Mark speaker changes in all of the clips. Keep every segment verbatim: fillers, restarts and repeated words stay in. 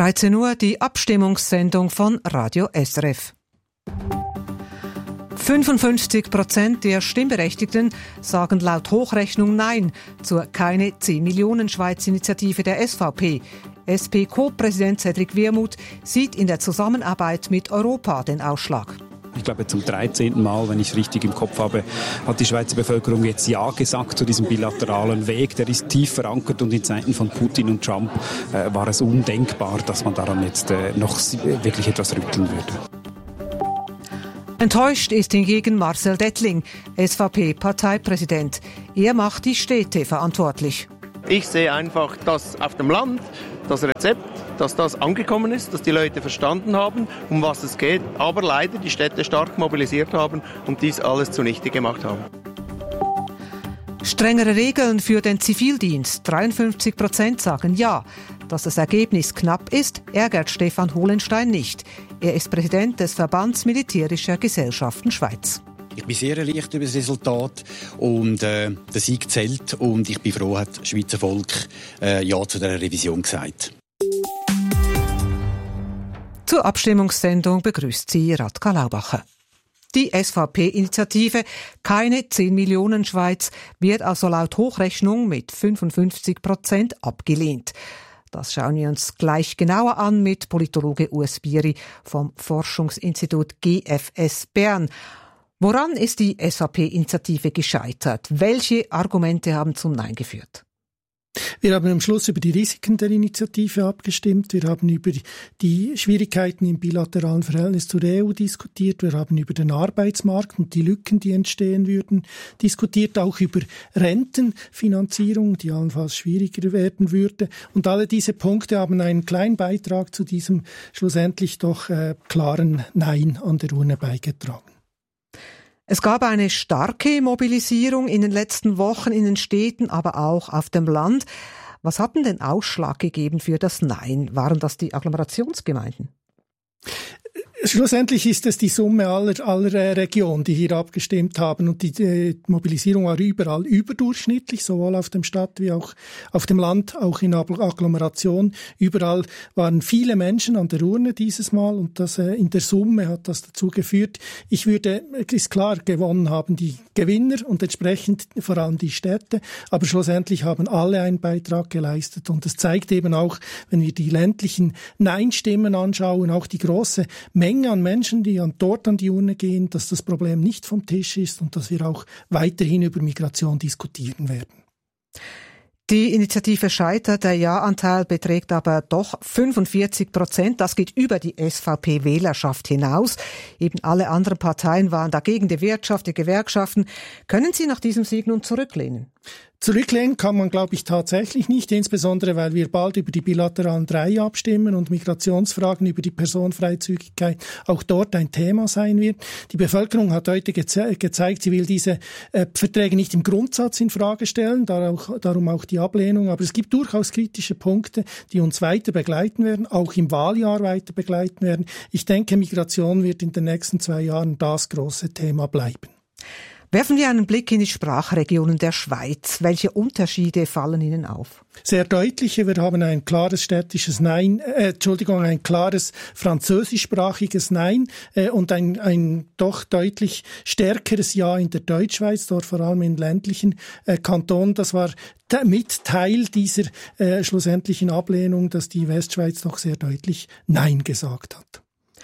Speaker 1: dreizehn Uhr, die Abstimmungssendung von Radio S R F. fünfundfünfzig Prozent der Stimmberechtigten sagen laut Hochrechnung Nein zur Keine zehn Millionen Schweiz-Initiative der S V P. S P-Co-Präsident Cedric Wermuth sieht in der Zusammenarbeit mit Europa den Ausschlag.
Speaker 2: Ich glaube, zum dreizehnten Mal, wenn ich es richtig im Kopf habe, hat die Schweizer Bevölkerung jetzt Ja gesagt zu diesem bilateralen Weg. Der ist tief verankert und in Zeiten von Putin und Trump äh, war es undenkbar, dass man daran jetzt äh, noch wirklich etwas rütteln würde.
Speaker 1: Enttäuscht ist hingegen Marcel Dettling, S V P-Parteipräsident. Er macht die Städte verantwortlich.
Speaker 3: Ich sehe einfach, dass auf dem Land das Rezept, dass das angekommen ist, dass die Leute verstanden haben, um was es geht, aber leider die Städte stark mobilisiert haben und dies alles zunichte gemacht haben.
Speaker 1: Strengere Regeln für den Zivildienst. dreiundfünfzig Prozent sagen Ja. Dass das Ergebnis knapp ist, ärgert Stefan Hohlenstein nicht. Er ist Präsident des Verbands Militärischer Gesellschaften Schweiz.
Speaker 4: Ich bin sehr erleichtert über das Resultat und äh, der Sieg zählt und ich bin froh, hat das Schweizer Volk äh, Ja zu dieser Revision gesagt.
Speaker 1: Zur Abstimmungssendung begrüßt sie Radka Laubacher. Die S V P-Initiative Keine zehn Millionen Schweiz wird also laut Hochrechnung mit fünfundfünfzig Prozent abgelehnt. Das schauen wir uns gleich genauer an mit Politologe Urs Bieri vom Forschungsinstitut G F S Bern. Woran ist die S V P-Initiative gescheitert? Welche Argumente haben zum Nein geführt?
Speaker 5: Wir haben am Schluss über die Risiken der Initiative abgestimmt. Wir haben über die Schwierigkeiten im bilateralen Verhältnis zur E U diskutiert. Wir haben über den Arbeitsmarkt und die Lücken, die entstehen würden, diskutiert. Auch über Rentenfinanzierung, die allenfalls schwieriger werden würde. Und alle diese Punkte haben einen kleinen Beitrag zu diesem schlussendlich doch äh, klaren Nein an der Urne beigetragen.
Speaker 1: Es gab eine starke Mobilisierung in den letzten Wochen in den Städten, aber auch auf dem Land. Was hat denn den Ausschlag gegeben für das Nein? Waren das die Agglomerationsgemeinden?
Speaker 5: Schlussendlich ist es die Summe aller, aller Regionen, die hier abgestimmt haben. Und die, die Mobilisierung war überall überdurchschnittlich, sowohl auf dem Stadt wie auch auf dem Land, auch in Agglomeration. Überall waren viele Menschen an der Urne dieses Mal und das, äh, in der Summe hat das dazu geführt. Ich würde, ist klar, gewonnen haben die Gewinner und entsprechend vor allem die Städte. Aber schlussendlich haben alle einen Beitrag geleistet. Und das zeigt eben auch, wenn wir die ländlichen Nein-Stimmen anschauen, auch die große Menge an Menschen, die an, dort an die Urne gehen, dass das Problem nicht vom Tisch ist und dass wir auch weiterhin über Migration diskutieren werden.
Speaker 1: Die Initiative scheitert, der Ja-Anteil beträgt aber doch fünfundvierzig Prozent. Das geht über die S V P-Wählerschaft hinaus. Eben alle anderen Parteien waren dagegen, die Wirtschaft, die Gewerkschaften. Können Sie nach diesem Sieg nun zurücklehnen?
Speaker 5: Zurücklehnen kann man, glaube ich, tatsächlich nicht, insbesondere weil wir bald über die bilateralen drei abstimmen und Migrationsfragen über die Personenfreizügigkeit auch dort ein Thema sein wird. Die Bevölkerung hat heute geze- gezeigt, sie will diese äh, Verträge nicht im Grundsatz in Frage stellen, auch, darum auch die Ablehnung. Aber es gibt durchaus kritische Punkte, die uns weiter begleiten werden, auch im Wahljahr weiter begleiten werden. Ich denke, Migration wird in den nächsten zwei Jahren das große Thema bleiben.
Speaker 1: Werfen wir einen Blick in die Sprachregionen der Schweiz. Welche Unterschiede fallen Ihnen auf?
Speaker 5: Sehr deutliche. Wir haben ein klares städtisches Nein, äh, Entschuldigung, ein klares französischsprachiges Nein äh, und ein, ein doch deutlich stärkeres Ja in der Deutschschweiz, dort vor allem in ländlichen äh, Kantonen. Das war t- mit Teil dieser äh, schlussendlichen Ablehnung, dass die Westschweiz doch sehr deutlich Nein gesagt hat.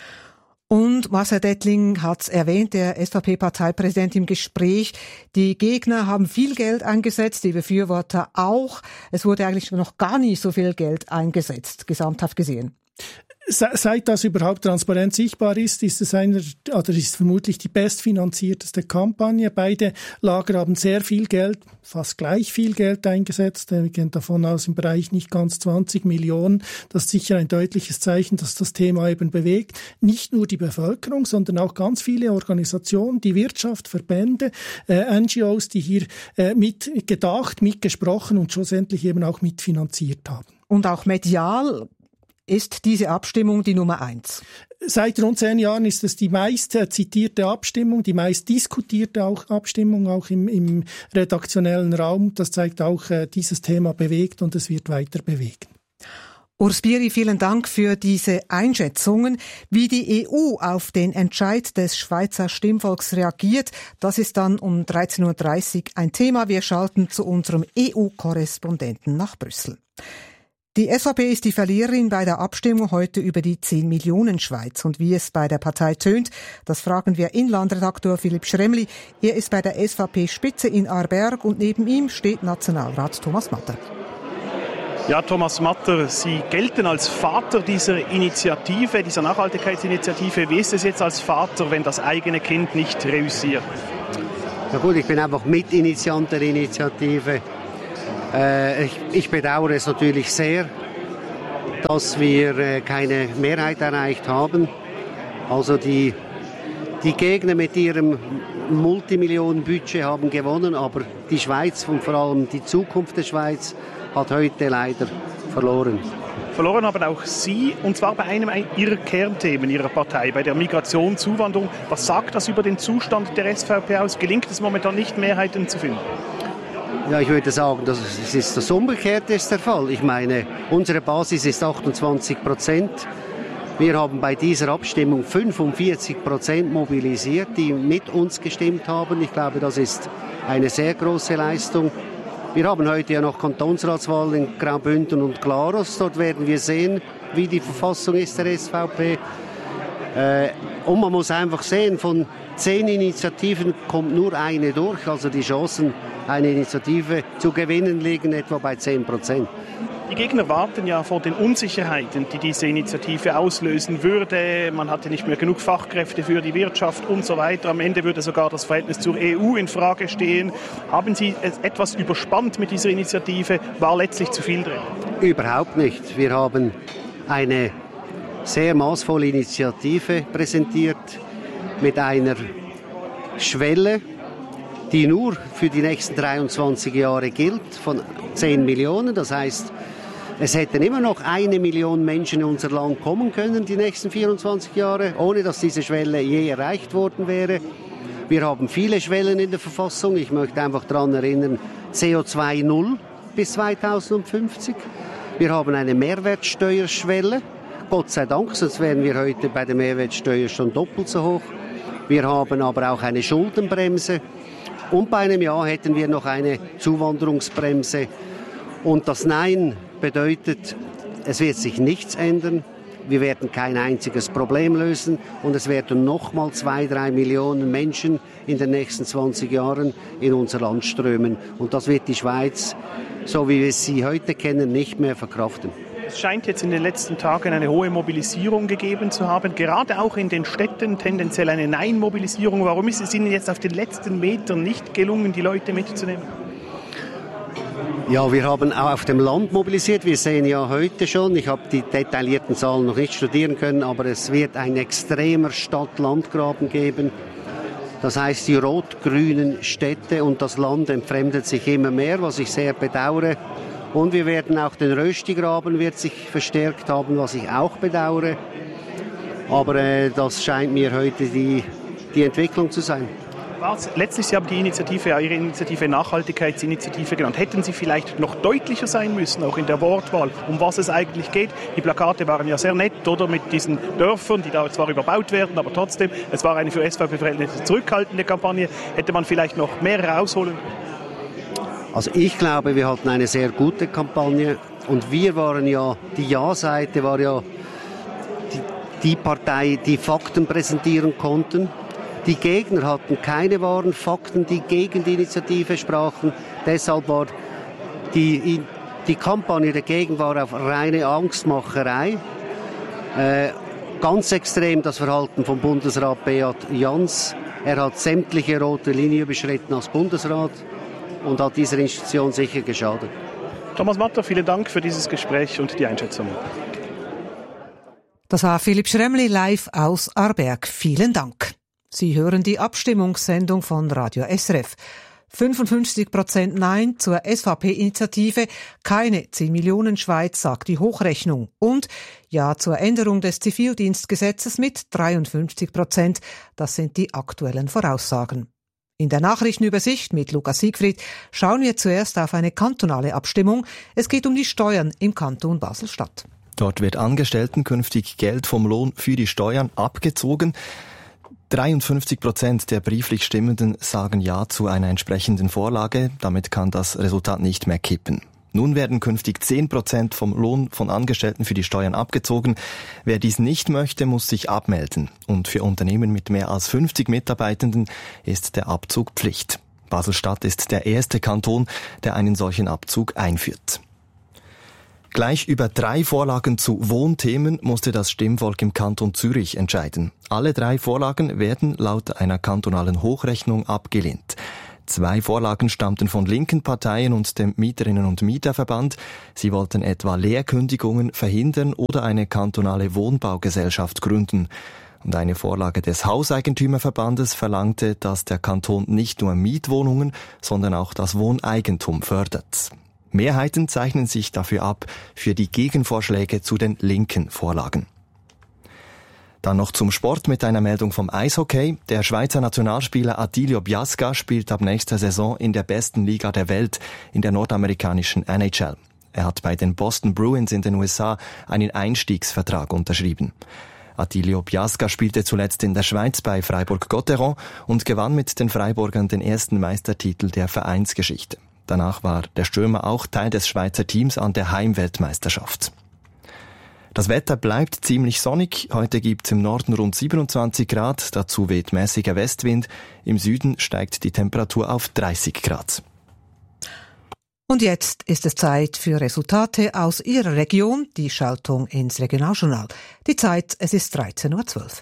Speaker 1: Und Marcel Dettling hat es erwähnt, der S V P-Parteipräsident im Gespräch. Die Gegner haben viel Geld eingesetzt, die Befürworter auch. Es wurde eigentlich noch gar nie so viel Geld eingesetzt, gesamthaft gesehen.
Speaker 5: Seit das überhaupt transparent sichtbar ist, ist es einer, oder ist vermutlich die bestfinanzierteste Kampagne. Beide Lager haben sehr viel Geld, fast gleich viel Geld eingesetzt. Wir gehen davon aus, im Bereich nicht ganz zwanzig Millionen. Das ist sicher ein deutliches Zeichen, dass das Thema eben bewegt. Nicht nur die Bevölkerung, sondern auch ganz viele Organisationen, die Wirtschaft, Verbände, äh, N G Os, die hier äh, mitgedacht, mitgesprochen und schlussendlich eben auch mitfinanziert haben.
Speaker 1: Und auch medial ist diese Abstimmung die Nummer eins?
Speaker 5: Seit rund zehn Jahren ist es die meist zitierte Abstimmung, die meist diskutierte auch Abstimmung, auch im, im redaktionellen Raum. Das zeigt auch, äh, dieses Thema bewegt und es wird weiter bewegen.
Speaker 1: Urs Bieri, vielen Dank für diese Einschätzungen. Wie die E U auf den Entscheid des Schweizer Stimmvolks reagiert, das ist dann um dreizehn Uhr dreißig ein Thema. Wir schalten zu unserem E U-Korrespondenten nach Brüssel. Die S V P ist die Verliererin bei der Abstimmung heute über die zehn Millionen Schweiz. Und wie es bei der Partei tönt, das fragen wir Inlandredaktor Philipp Schremli. Er ist bei der S V P-Spitze in Aarberg und neben ihm steht Nationalrat Thomas Matter.
Speaker 6: Ja, Thomas Matter, Sie gelten als Vater dieser Initiative, dieser Nachhaltigkeitsinitiative. Wie ist es jetzt als Vater, wenn das eigene Kind nicht reüssiert?
Speaker 7: Ja gut, ich bin einfach Mitinitiant der Initiative. Äh, ich, ich bedauere es natürlich sehr, dass wir äh, keine Mehrheit erreicht haben. Also die, die Gegner mit ihrem Multimillionen-Budget haben gewonnen, aber die Schweiz und vor allem die Zukunft der Schweiz hat heute leider verloren.
Speaker 6: Verloren haben auch Sie, und zwar bei einem Ihrer Kernthemen Ihrer Partei, bei der Migration, Zuwanderung. Was sagt das über den Zustand der S V P aus? Gelingt es momentan nicht, Mehrheiten zu finden?
Speaker 7: Ja, ich würde sagen, das ist das Umgekehrte ist der Fall. Ich meine, unsere Basis ist achtundzwanzig Prozent. Wir haben bei dieser Abstimmung fünfundvierzig Prozent mobilisiert, die mit uns gestimmt haben. Ich glaube, das ist eine sehr große Leistung. Wir haben heute ja noch Kantonsratswahlen in Graubünden und Glarus. Dort werden wir sehen, wie die Verfassung ist der S V P. Äh, und man muss einfach sehen, von zehn Initiativen kommt nur eine durch. Also die Chancen, eine Initiative zu gewinnen, liegen etwa bei zehn Prozent.
Speaker 6: Die Gegner warten ja vor den Unsicherheiten, die diese Initiative auslösen würde. Man hatte nicht mehr genug Fachkräfte für die Wirtschaft und so weiter. Am Ende würde sogar das Verhältnis zur E U in Frage stehen. Haben Sie etwas überspannt mit dieser Initiative? War letztlich zu viel drin?
Speaker 7: Überhaupt nicht. Wir haben eine sehr maßvolle Initiative präsentiert mit einer Schwelle, die nur für die nächsten dreiundzwanzig Jahre gilt, von zehn Millionen. Das heißt, es hätten immer noch eine Million Menschen in unser Land kommen können, die nächsten vierundzwanzig Jahre, ohne dass diese Schwelle je erreicht worden wäre. Wir haben viele Schwellen in der Verfassung. Ich möchte einfach daran erinnern, C O zwei null bis zweitausendfünfzig. Wir haben eine Mehrwertsteuerschwelle. Gott sei Dank, sonst wären wir heute bei der Mehrwertsteuer schon doppelt so hoch. Wir haben aber auch eine Schuldenbremse. Und bei einem Jahr hätten wir noch eine Zuwanderungsbremse. Und das Nein bedeutet, es wird sich nichts ändern. Wir werden kein einziges Problem lösen. Und es werden nochmal zwei, drei Millionen Menschen in den nächsten zwanzig Jahren in unser Land strömen. Und das wird die Schweiz, so wie wir sie heute kennen, nicht mehr verkraften.
Speaker 6: Es scheint jetzt in den letzten Tagen eine hohe Mobilisierung gegeben zu haben, gerade auch in den Städten tendenziell eine Nein-Mobilisierung. Warum ist es Ihnen jetzt auf den letzten Metern nicht gelungen, die Leute mitzunehmen?
Speaker 7: Ja, wir haben auch auf dem Land mobilisiert. Wir sehen ja heute schon, ich habe die detaillierten Zahlen noch nicht studieren können, aber es wird ein extremer Stadt-Land-Graben geben. Das heißt, die rot-grünen Städte und das Land entfremdet sich immer mehr, was ich sehr bedauere. Und wir werden auch den Röstigraben wird sich verstärkt haben, was ich auch bedauere. Aber äh, das scheint mir heute die, die Entwicklung zu sein.
Speaker 6: Was? Letztlich, Sie haben die Initiative, ja, Ihre Initiative Nachhaltigkeitsinitiative genannt. Hätten Sie vielleicht noch deutlicher sein müssen, auch in der Wortwahl, um was es eigentlich geht? Die Plakate waren ja sehr nett, oder, mit diesen Dörfern, die da zwar überbaut werden, aber trotzdem, es war eine für S V P-Verhältnisse zurückhaltende Kampagne. Hätte man vielleicht noch mehr rausholen können?
Speaker 7: Also ich glaube, wir hatten eine sehr gute Kampagne und wir waren ja, die Ja-Seite war ja die, die Partei, die Fakten präsentieren konnten. Die Gegner hatten keine wahren Fakten, die gegen die Initiative sprachen. Deshalb war die, die Kampagne dagegen war auf reine Angstmacherei. Äh, ganz extrem das Verhalten von Bundesrat Beat Jans. Er hat sämtliche rote Linien überschritten als Bundesrat und hat dieser Institution sicher geschadet.
Speaker 6: Thomas Matter, vielen Dank für dieses Gespräch und die Einschätzung.
Speaker 1: Das war Philipp Schremli live aus Aarberg. Vielen Dank. Sie hören die Abstimmungssendung von Radio S R F. fünfundfünfzig Prozent Nein zur S V P-Initiative, keine zehn Millionen Schweiz, sagt die Hochrechnung. Und Ja zur Änderung des Zivildienstgesetzes mit dreiundfünfzig Prozent. Das sind die aktuellen Voraussagen. In der Nachrichtenübersicht mit Lukas Siegfried schauen wir zuerst auf eine kantonale Abstimmung. Es geht um die Steuern im Kanton Basel-Stadt.
Speaker 8: Dort wird Angestellten künftig Geld vom Lohn für die Steuern abgezogen. dreiundfünfzig Prozent der brieflich Stimmenden sagen Ja zu einer entsprechenden Vorlage. Damit kann das Resultat nicht mehr kippen. Nun werden künftig zehn Prozent vom Lohn von Angestellten für die Steuern abgezogen. Wer dies nicht möchte, muss sich abmelden. Und für Unternehmen mit mehr als fünfzig Mitarbeitenden ist der Abzug Pflicht. Basel-Stadt ist der erste Kanton, der einen solchen Abzug einführt. Gleich über drei Vorlagen zu Wohnthemen musste das Stimmvolk im Kanton Zürich entscheiden. Alle drei Vorlagen werden laut einer kantonalen Hochrechnung abgelehnt. Zwei Vorlagen stammten von linken Parteien und dem Mieterinnen- und Mieterverband. Sie wollten etwa Leerkündigungen verhindern oder eine kantonale Wohnbaugesellschaft gründen. Und eine Vorlage des Hauseigentümerverbandes verlangte, dass der Kanton nicht nur Mietwohnungen, sondern auch das Wohneigentum fördert. Mehrheiten zeichnen sich dafür ab für die Gegenvorschläge zu den linken Vorlagen. Dann noch zum Sport mit einer Meldung vom Eishockey. Der Schweizer Nationalspieler Attilio Biasca spielt ab nächster Saison in der besten Liga der Welt, in der nordamerikanischen N H L. Er hat bei den Boston Bruins in den U S A einen Einstiegsvertrag unterschrieben. Attilio Biasca spielte zuletzt in der Schweiz bei Freiburg-Gotteron und gewann mit den Freiburgern den ersten Meistertitel der Vereinsgeschichte. Danach war der Stürmer auch Teil des Schweizer Teams an der Heimweltmeisterschaft. Das Wetter bleibt ziemlich sonnig. Heute gibt's im Norden rund siebenundzwanzig Grad, dazu weht mäßiger Westwind. Im Süden steigt die Temperatur auf dreißig Grad.
Speaker 1: Und jetzt ist es Zeit für Resultate aus Ihrer Region, die Schaltung ins Regionaljournal. Die Zeit, es ist dreizehn Uhr zwölf.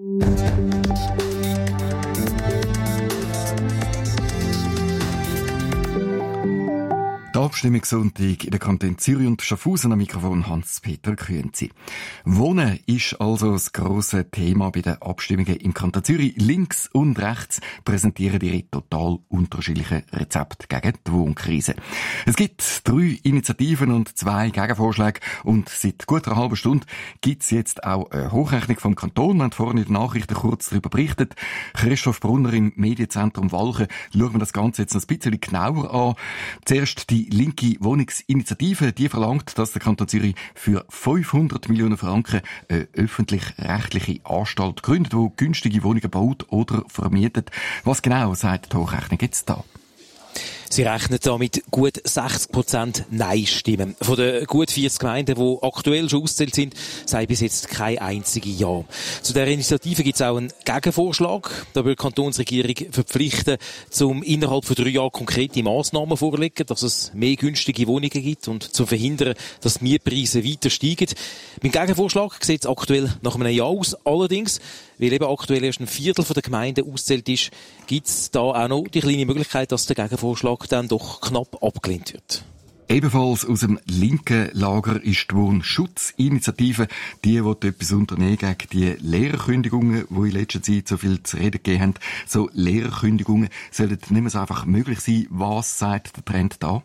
Speaker 9: Der Abstimmungssonntag in der Kanton Zürich und Schaffhausen, am Mikrofon Hans-Peter Künzi. Wohnen ist also das grosse Thema bei den Abstimmungen im Kanton Zürich. Links und rechts präsentieren ihre total unterschiedlichen Rezepte gegen die Wohnkrise. Es gibt drei Initiativen und zwei Gegenvorschläge und seit gut einer halben Stunde gibt es jetzt auch eine Hochrechnung vom Kanton. Wir haben vorhin in den Nachrichten kurz darüber berichtet. Christoph Brunner im Medienzentrum Walchen. Schauen wir das Ganze jetzt noch ein bisschen genauer an. Zuerst die linke Wohnungsinitiative, die verlangt, dass der Kanton Zürich für fünfhundert Millionen Franken eine öffentlich-rechtliche Anstalt gründet, die günstige Wohnungen baut oder vermietet. Was genau sagt die Hochrechnung jetzt da?
Speaker 10: Sie rechnen da mit gut sechzig Prozent Nein-Stimmen. Von den gut vierzig Gemeinden, die aktuell schon ausgezählt sind, sei bis jetzt kein einzige Ja. Zu dieser Initiative gibt es auch einen Gegenvorschlag. Da will die Kantonsregierung verpflichten, zum innerhalb von drei Jahren konkrete Massnahmen vorzulegen, dass es mehr günstige Wohnungen gibt und zu verhindern, dass die Mietpreise weiter steigen. Beim Gegenvorschlag sieht es aktuell nach einem Ja aus. Allerdings, weil eben aktuell erst ein Viertel der Gemeinden ausgezählt ist, gibt es da auch noch die kleine Möglichkeit, dass der Gegenvorschlag dann doch knapp abgelehnt wird.
Speaker 9: Ebenfalls aus dem linken Lager ist die Wohnschutzinitiative, die, die etwas unternehmen gegen die Lehrerkündigungen, die in letzter Zeit so viel zu reden gegeben haben. So Lehrerkündigungen sollten nicht mehr so einfach möglich sein. Was sagt der Trend da?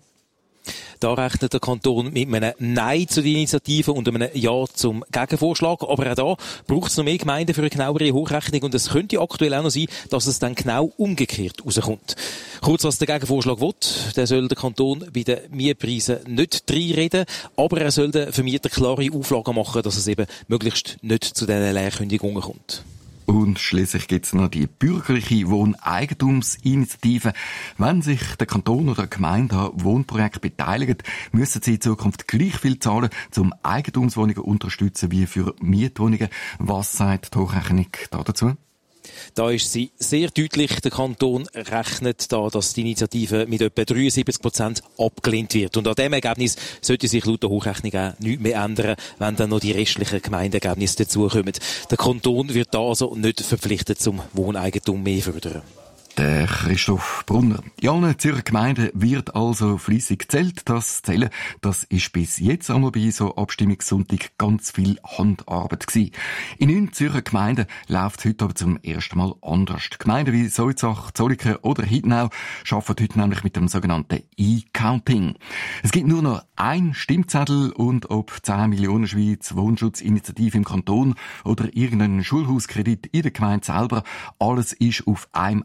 Speaker 10: Da rechnet der Kanton mit einem Nein zu der Initiative und einem Ja zum Gegenvorschlag. Aber auch da braucht es noch mehr Gemeinden für eine genauere Hochrechnung und es könnte aktuell auch noch sein, dass es dann genau umgekehrt rauskommt. Kurz, was der Gegenvorschlag will, der soll der Kanton bei den Mietpreisen nicht reinreden, aber er soll den Vermietern klare Auflagen machen, dass es eben möglichst nicht zu diesen Leerkündigungen kommt.
Speaker 9: Und schließlich gibt es noch die bürgerliche Wohneigentumsinitiative. Wenn sich der Kanton oder die Gemeinde an Wohnprojekten beteiligen, müssen sie in Zukunft gleich viel zahlen, um Eigentumswohnungen unterstützen wie für Mietwohnungen. Was sagt die Hochrechnung dazu?
Speaker 10: Da ist sie sehr deutlich. Der Kanton rechnet da, dass die Initiative mit etwa dreiundsiebzig Prozent abgelehnt wird. Und an diesem Ergebnis sollte sich laut der Hochrechnung auch nichts mehr ändern, wenn dann noch die restlichen Gemeindeergebnisse dazukommen. Der Kanton wird da also nicht verpflichtet, zum Wohneigentum mehr fördern.
Speaker 9: Der Christoph Brunner. In allen Zürcher Gemeinden wird also fleissig gezählt. Das Zählen, das ist bis jetzt einmal bei so Abstimmungssonntag ganz viel Handarbeit gewesen. In neun Zürcher Gemeinden läuft es heute aber zum ersten Mal anders. Die Gemeinden wie Soizach, Zollikofen oder Hidnau arbeiten heute nämlich mit dem sogenannten E-Counting. Es gibt nur noch ein Stimmzettel und ob zehn Millionen Schweiz, Wohnschutzinitiative im Kanton oder irgendein Schulhauskredit in der Gemeinde selber, alles ist auf einem einzigen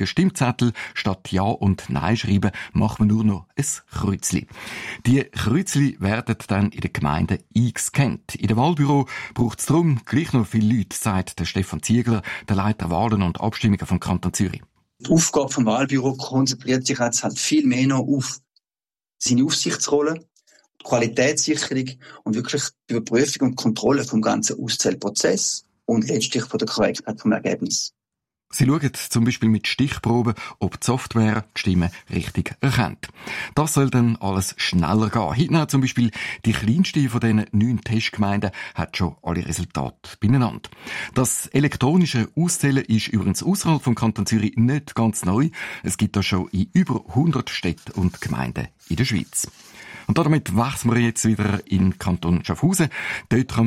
Speaker 9: gültigen Stimmzettel statt Ja und Nein schreiben, macht man nur noch ein Kreuzli. Die Kreuzli werden dann in der Gemeinde eingescannt. In dem Wahlbüro braucht es darum gleich noch viele Leute, sagt der Stefan Ziegler, der Leiter Wahlen und Abstimmungen vom Kanton Zürich.
Speaker 11: Die Aufgabe vom Wahlbüro konzentriert sich jetzt halt viel mehr noch auf seine Aufsichtsrolle, die Qualitätssicherung und wirklich die Überprüfung und Kontrolle vom ganzen Auszählprozess und letztlich von der Korrektheit vom Ergebnis.
Speaker 9: Sie schauen zum Beispiel mit Stichproben, ob die Software die Stimmen richtig erkennt. Das soll dann alles schneller gehen. Heute zum Beispiel die kleinste von diesen neun Testgemeinden hat schon alle Resultate beieinander. Das elektronische Auszählen ist übrigens außerhalb vom Kanton Zürich nicht ganz neu. Es gibt das schon in über hundert Städten und Gemeinden in der Schweiz. Und damit wechseln wir jetzt wieder in Kanton Schaffhausen. Dort kann